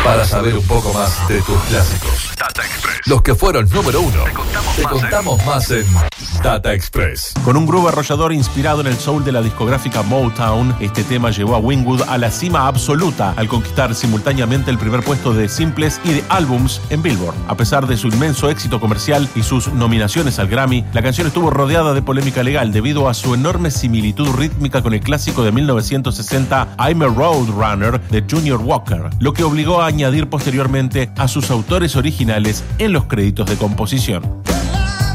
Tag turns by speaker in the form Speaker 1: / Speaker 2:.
Speaker 1: Para saber un poco más de tus clásicos, Data Express. Los que fueron número uno. Te contamos más en Data Express.
Speaker 2: Con un groove arrollador inspirado en el soul de la discográfica Motown, este tema llevó a Winwood a la cima absoluta al conquistar simultáneamente el primer puesto de singles y de álbums en Billboard. A pesar de su inmenso éxito comercial y sus nominaciones al Grammy, la canción estuvo rodeada de polémica legal debido a su enorme similitud rítmica con el clásico de 1960 I'm a Roadrunner de Junior Walker, lo que obligó a añadir posteriormente a sus autores originales en los créditos de composición.